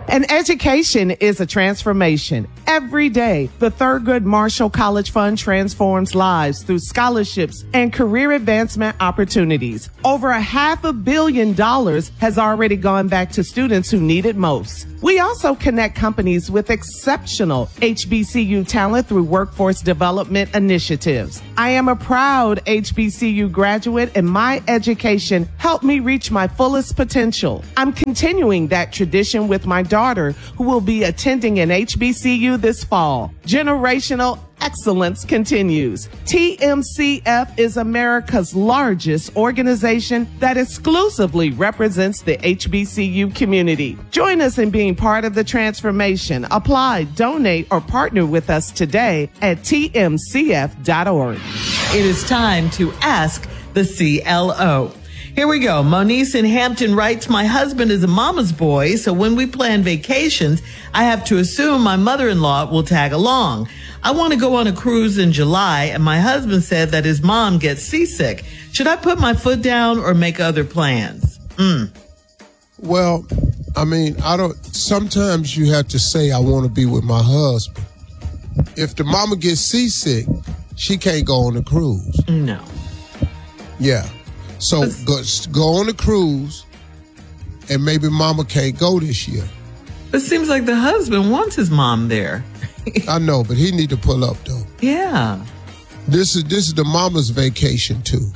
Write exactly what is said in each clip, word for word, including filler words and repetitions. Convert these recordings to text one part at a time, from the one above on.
And education is a transformation. Every day, the Thurgood Marshall College Fund transforms lives through scholarships and career advancement opportunities. Over a half a billion dollars has already gone back to students who need it most. We also connect companies with exceptional H B C U talent through workforce development initiatives. I am a proud H B C U graduate, and my education helped me reach my fullest potential. I'm continuing that tradition with my daughter, who will be attending an H B C U this fall. Generational excellence continues. T M C F is America's largest organization that exclusively represents the H B C U community. Join us in being part of the transformation. Apply, donate, or partner with us today at T M C F dot org. It is time to ask the C L O. Here we go. Moniece in Hampton writes, my husband is a mama's boy, so when we plan vacations, I have to assume my mother-in-law will tag along. I want to go on a cruise in July, and my husband said that his mom gets seasick. Should I put my foot down or make other plans? Mm. Well, I mean, I don't, sometimes you have to say, I want to be with my husband. If the mama gets seasick, she can't go on the cruise. No. Yeah. So go, go on the cruise, and maybe mama can't go this year. It seems like the husband wants his mom there. I know, but he need to pull up, though. Yeah. This is this is the mama's vacation, too.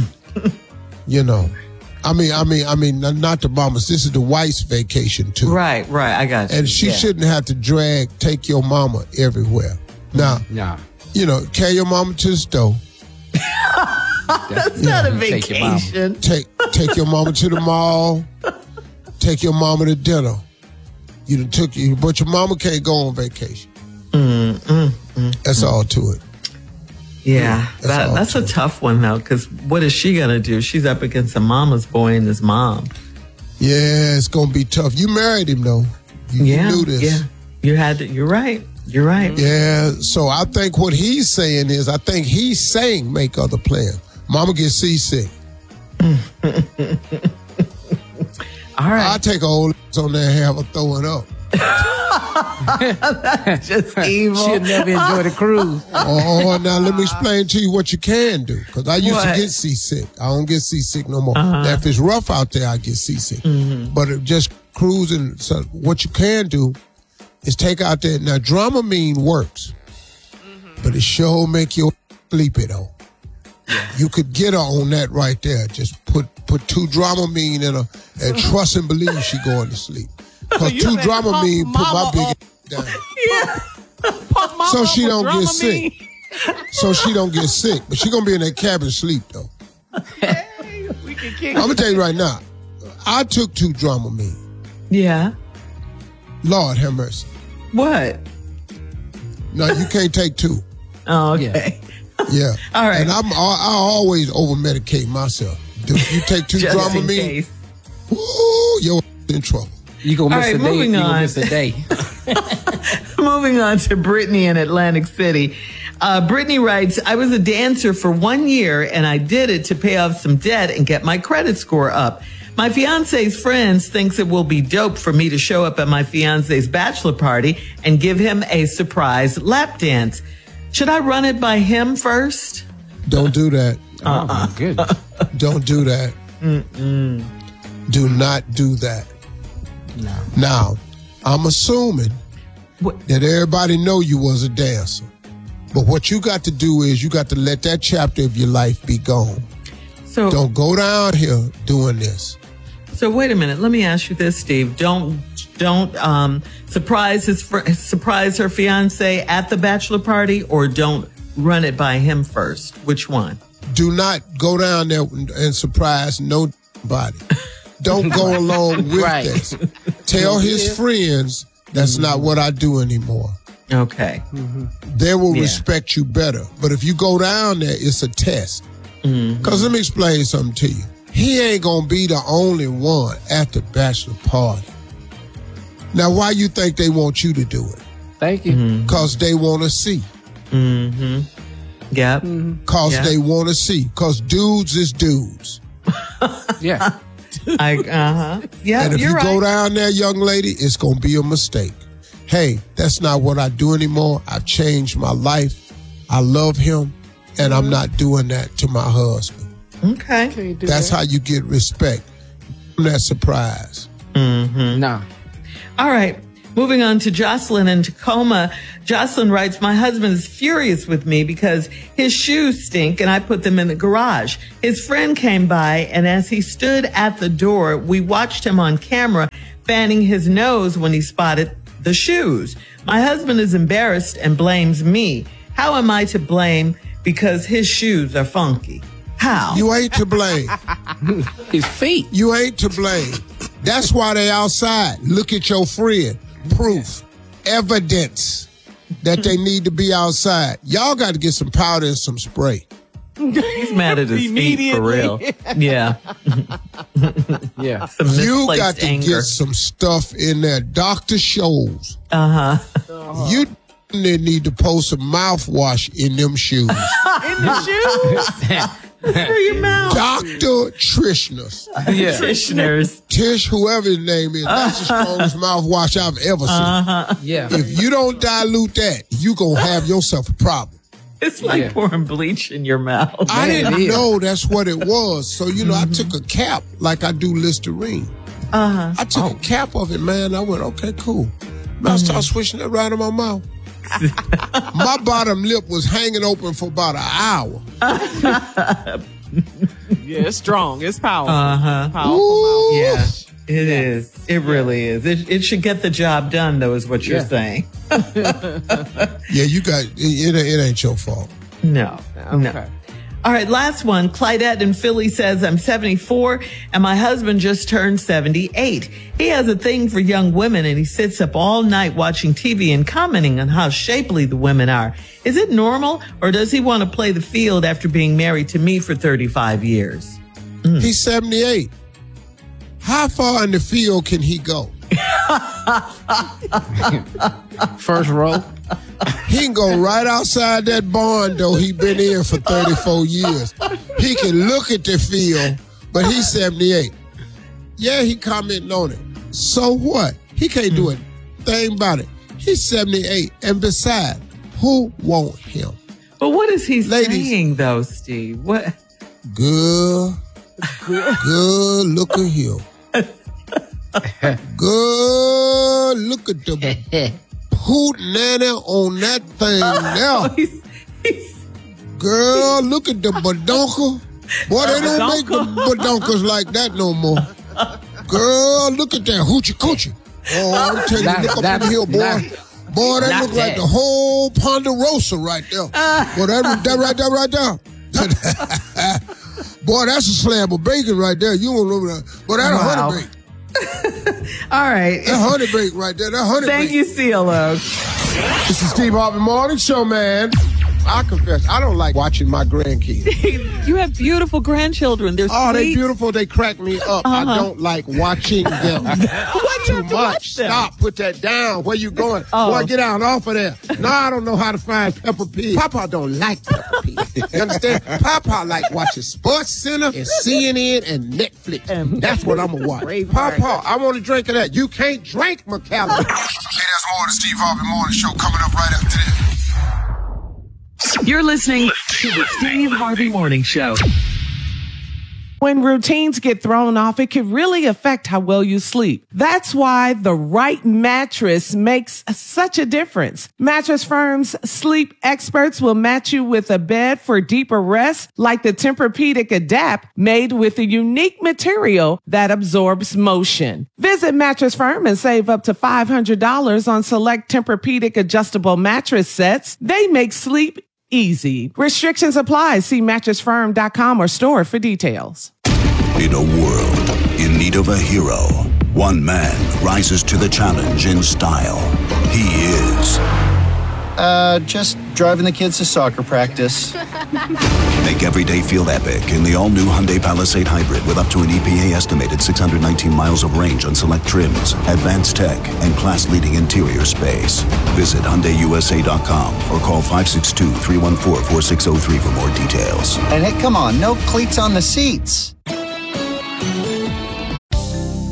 You know. I mean, I mean, I mean, not the mama's. This is the wife's vacation, too. Right, right. I got you. And she yeah. shouldn't have to drag, take your mama everywhere. Now, yeah. you know, carry your mama to the store. That's yeah. not a vacation. Take take your mama to the mall. Take your mama to dinner. You done took you, but your mama can't go on vacation. Mm, mm, mm, that's mm. all to it. Yeah, that's, that, that's a it. tough one though, because what is she gonna do? She's up against a mama's boy and his mom. Yeah, it's gonna be tough. You married him though. You, yeah, you knew this. Yeah, you had to. You're right. You're right. Yeah. So I think what he's saying is, I think he's saying make other plans. Mama gets seasick. All right. I'll take a old on there and have her throw it up. That's just evil. She'll never enjoy the cruise. Oh, now let me explain to you what you can do. Because I used what? to get seasick. I don't get seasick no more. Uh-huh. Now, if it's rough out there, I get seasick. Mm-hmm. But if just cruising, so what you can do is take out there. Now, Dramamine works. Mm-hmm. But it sure make you sleepy, though. Yeah. You could get her on that right there. Just put put two Dramamine in her and trust and believe she going to sleep. Because two Dramamine put my big down. Yeah. So she don't get sick. So she don't get sick. But she going to be in that cabin asleep, though. Hey, we can kick I'm going to tell you right now. I took two Dramamine. Yeah. Lord have mercy. What? No, you can't take two. Oh, okay. Yeah. Yeah. All right. And I'm, I, I always over-medicate myself. Do you take two Dramamine? Ooh, you're in trouble. You gonna miss right, a day. moving You on. gonna miss a day. Moving on to Brittany in Atlantic City. Uh, Brittany writes, I was a dancer for one year and I did it to pay off some debt and get my credit score up. My fiance's friends thinks it will be dope for me to show up at my fiance's bachelor party and give him a surprise lap dance. Should I run it by him first? Don't do that. Uh-uh. Oh, my goodness. Don't do that. Mm-mm. Do not do that. No. Now, I'm assuming what? that everybody know you was a dancer. But what you got to do is you got to let that chapter of your life be gone. So don't go down here doing this. So wait a minute. Let me ask you this, Steve. Don't don't um, surprise his fr- surprise her fiance at the bachelor party, or don't run it by him first. Which one? Do not go down there and surprise nobody. Don't go along with right. this. Tell his friends that's mm-hmm. not what I do anymore. Okay. Mm-hmm. They will yeah. respect you better. But if you go down there, it's a test. Because mm-hmm. let me explain something to you. He ain't going to be the only one at the bachelor party. Now, why you think they want you to do it? Thank you. Because mm-hmm. they want to see. Mm-hmm. Yep. Because yep. they want to see. Because dudes is dudes. Yeah. I uh huh. Yeah, And if you're you right. go down there, young lady, it's going to be a mistake. Hey, that's not what I do anymore. I've changed my life. I love him, and I'm not doing that to my husband. Okay. That's how you get respect. That surprise. No. All right. Moving on to Jocelyn in Tacoma. Jocelyn writes, my husband is furious with me because his shoes stink and I put them in the garage. His friend came by, and as he stood at the door, we watched him on camera fanning his nose when he spotted the shoes. My husband is embarrassed and blames me. How am I to blame because his shoes are funky? How? You ain't to blame. His feet. You ain't to blame. That's why they outside. Look at your friend. Proof. Evidence that they need to be outside. Y'all got to get some powder and some spray. He's mad at his feet for real. Yeah. Yeah. Some You misplaced got to anger. get some stuff in there. Doctor shows. Uh-huh. You need to pour some mouthwash in them shoes. In the shoes? For your mouth. Doctor Trishner's. Yeah. Practitioners. Tish, whoever his name is, that's the strongest mouthwash I've ever seen. Yeah. If you don't dilute that, you going to have yourself a problem. It's like Yeah. pouring bleach in your mouth. I Man, didn't it is. know that's what it was. So, you know, I took a cap like I do Listerine. Uh-huh. I took a cap of it, man. I went, okay, cool. Man, I started swishing it right in my mouth. My bottom lip was hanging open for about an hour. Yeah, it's strong. It's powerful. Uh-huh. Powerful Ooh. Yeah, it is. It really is. It, it should get the job done, though, is what you're Yeah. saying. Yeah, you got, it, it, it ain't your fault. No, no. Okay. All right, last one. Clydette in Philly says, I'm seventy-four and my husband just turned seventy-eight. He has a thing for young women and he sits up all night watching T V and commenting on how shapely the women are. Is it normal, or does he want to play the field after being married to me for thirty-five years? He's seventy-eight. How far in the field can he go? First row. He can go right outside that barn, though. He been in for thirty-four years. He can look at the field, but he's seventy-eight. Yeah, he commenting on it. So what? He can't do a thing about it. He's seventy-eight. And besides, who want him? But what is he Ladies. saying, though, Steve? What? Good, good look at him. Good look at the hoot nanny on that thing now. He's, he's, Girl, look at the badonka. Boy, they don't make the badonkas like that no more. Girl, look at that hoochie coochie. Oh, I'm telling you, Not- look up not- in here, boy. not- boy, that not look like that. the whole Ponderosa right there. Boy, that, that right there, right there. Boy, that's a slab of bacon right there. You don't know that. Boy, that's Wow. a honey bake. all right. That honey bake right there. That honey Thank bake. you, CeeLo. This is Steve Harvey Morning Show, man. I confess, I don't like watching my grandkids. You have beautiful grandchildren. They're Oh, they sweet. beautiful. They crack me up. I don't like watching them. Too much. them? Stop. Put that down. Where you going? Oh. Boy, get down off of there. No, I don't know how to find Peppa Pig. Papa don't like Peppa Pig. You understand? Papa like watching Sports Center and C N N and Netflix. That's what I'm going to watch. Papa, I want a drink of that. You can't drink, McCallum. Hey, there's more of the Steve Harvey Morning Show coming up right after this. You're listening to the Steve Harvey Morning Show. When routines get thrown off, it can really affect how well you sleep. That's why the right mattress makes such a difference. Mattress Firm's sleep experts will match you with a bed for deeper rest, like the Tempur-Pedic Adapt, made with a unique material that absorbs motion. Visit Mattress Firm and save up to five hundred dollars on select Tempur-Pedic adjustable mattress sets. They make sleep easy. Restrictions apply. See mattress firm dot com or store for details. In a world in need of a hero, one man rises to the challenge in style. He is Uh, just driving the kids to soccer practice. Make every day feel epic in the all-new Hyundai Palisade Hybrid with up to an E P A-estimated six hundred nineteen miles of range on select trims, advanced tech, and class-leading interior space. Visit Hyundai U S A dot com or call five six two, three one four, four six zero three for more details. And hey, come on, no cleats on the seats.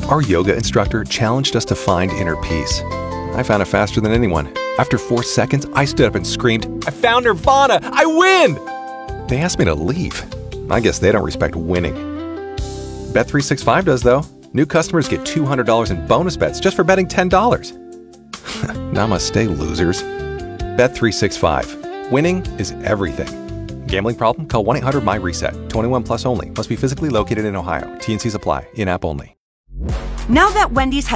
Our yoga instructor challenged us to find inner peace. I found it faster than anyone. After four seconds, I stood up and screamed, "I found Nirvana! I win!" They asked me to leave. I guess they don't respect winning. Bet three sixty-five does, though. New customers get two hundred dollars in bonus bets just for betting ten dollars. Namaste, losers. Bet three sixty-five. Winning is everything. Gambling problem? Call one eight hundred M Y reset. twenty-one plus only. Must be physically located in Ohio. T N Cs apply. In-app only. Now that Wendy's has